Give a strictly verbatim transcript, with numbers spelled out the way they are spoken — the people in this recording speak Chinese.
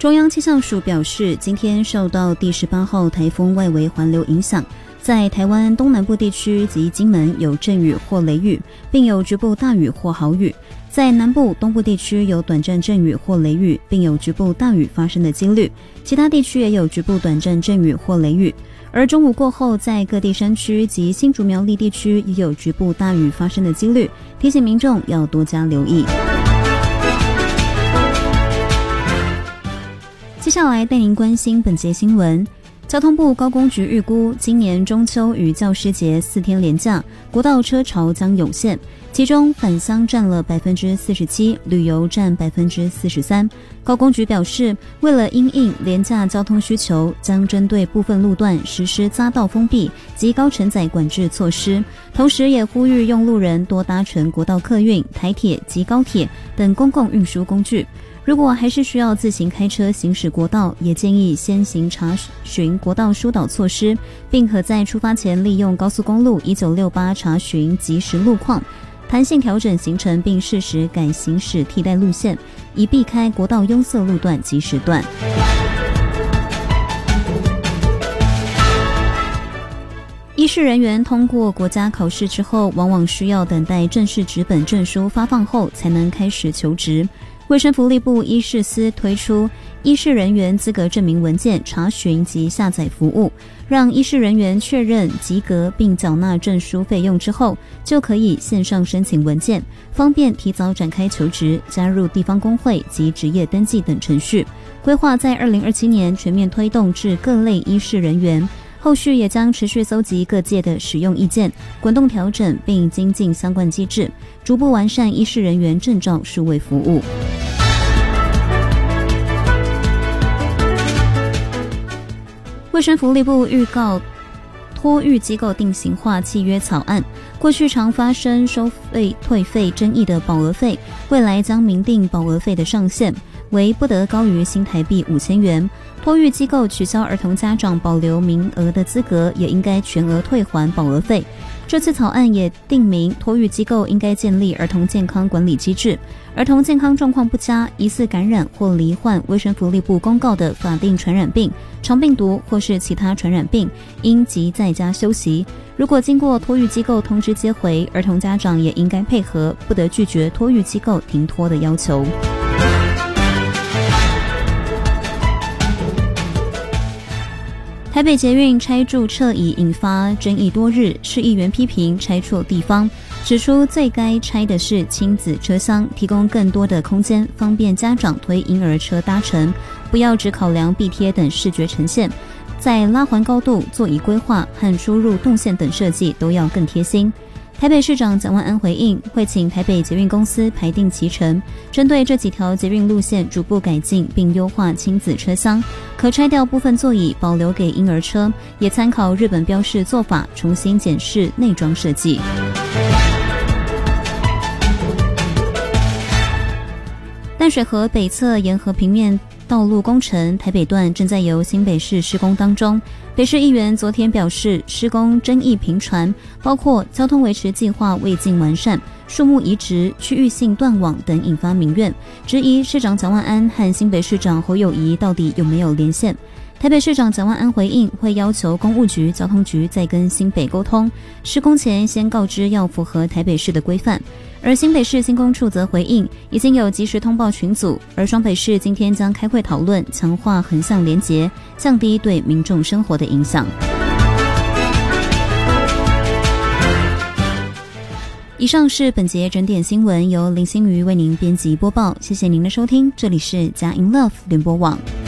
中央气象署表示，今天受到第十八号台风外围环流影响，在台湾东南部地区及金门有阵雨或雷雨，并有局部大雨或豪雨。在南部、东部地区有短暂阵雨或雷雨，并有局部大雨发生的几率，其他地区也有局部短暂阵雨或雷雨。而中午过后，在各地山区及新竹苗栗地区也有局部大雨发生的几率，提醒民众要多加留意。接下来带您关心本节新闻。交通部高工局预估，今年中秋与教师节四天连假，国道车潮将涌现，其中返乡占了百分之四十七，旅游占百分之四十三。高工局表示，为了因应廉价交通需求，将针对部分路段实施匝道封闭及高承载管制措施，同时也呼吁用路人多搭乘国道客运、台铁及高铁等公共运输工具。如果还是需要自行开车行驶国道，也建议先行查询国道疏导措施，并可在出发前利用高速公路一九六八查询即时路况，弹性调整行程，并适时改行驶替代路线，以避开国道拥塞路段及时段。医事人员通过国家考试之后，往往需要等待正式纸本证书发放后才能开始求职。卫生福利部医事司推出医事人员资格证明文件查询及下载服务，让医事人员确认及格并缴纳证书费用之后，就可以线上申请文件，方便提早展开求职、加入地方工会及职业登记等程序。规划在二零二七年全面推动至各类医事人员，后续也将持续搜集各界的使用意见，滚动调整并精进相关机制，逐步完善医事人员证照数位服务。卫生福利部预告托育机构定型化契约草案，过去常发生收费退费争议的保额费，未来将明定保额费的上限为不得高于新台币五千元。托育机构取消儿童家长保留名额的资格，也应该全额退还保额费。这次草案也定明，托育机构应该建立儿童健康管理机制，儿童健康状况不佳、疑似感染或罹患卫生福利部公告的法定传染病、肠病毒或是其他传染病，应即在家休息。如果经过托育机构通知接回，儿童家长也应该配合，不得拒绝托育机构停托的要求。台北捷运拆柱撤移引发争议多日，市议员批评拆错地方，指出最该拆的是亲子车厢，提供更多的空间，方便家长推婴儿车搭乘，不要只考量壁贴等视觉呈现，在拉环高度、座椅规划和出入动线等设计都要更贴心。台北市长蒋万安回应，会请台北捷运公司排定期程，针对这几条捷运路线逐步改进并优化亲子车厢，可拆掉部分座椅保留给婴儿车，也参考日本标示做法，重新检视内装设计。淡水河北侧沿河平面道路工程台北段正在由新北市施工当中，北市议员昨天表示，施工争议频传，包括交通维持计划未尽完善、树木移植、区域性断网等引发民怨，质疑市长蒋万安和新北市长侯友宜到底有没有连线。台北市长蒋万安回应，会要求公务局、交通局再跟新北沟通，施工前先告知要符合台北市的规范。而新北市新工处则回应，已经有及时通报群组，而双北市今天将开会讨论强化横向连结，降低对民众生活的影响。以上是本节整点新闻，由林心瑜为您编辑播报，谢谢您的收听，这里是佳音 Love 联播网。